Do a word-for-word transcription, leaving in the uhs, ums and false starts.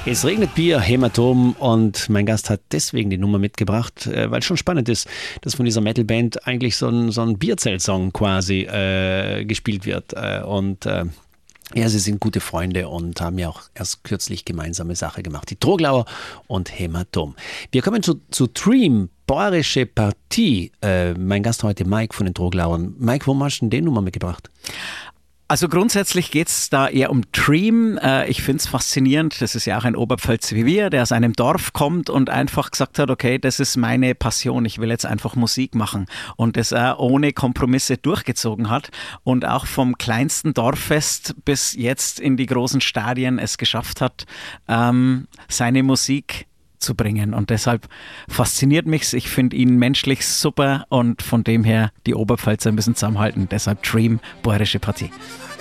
Es regnet Bier, Hämatom, und mein Gast hat deswegen die Nummer mitgebracht, weil es schon spannend ist, dass von dieser Metalband eigentlich so ein, so ein Bierzelt-Song quasi äh, gespielt wird. Und äh, ja, sie sind gute Freunde und haben ja auch erst kürzlich gemeinsame Sache gemacht. Die Troglauer und Hämatom. Wir kommen zu, zu Dream, Bäuerische Partie. Äh, mein Gast heute, Mike von den Troglauern. Mike, warum hast du denn die Nummer mitgebracht? Also grundsätzlich geht es da eher um Dream. Äh, ich finde es faszinierend, das ist ja auch ein Oberpfälzer wie wir, der aus einem Dorf kommt und einfach gesagt hat, okay, das ist meine Passion, ich will jetzt einfach Musik machen. Und das er ohne Kompromisse durchgezogen hat und auch vom kleinsten Dorffest bis jetzt in die großen Stadien es geschafft hat, ähm, seine Musik zu bringen. Und deshalb fasziniert mich's. Ich finde ihn menschlich super und von dem her die Oberpfälzer ein bisschen zusammenhalten. Deshalb Dream, Bäuerische Partie.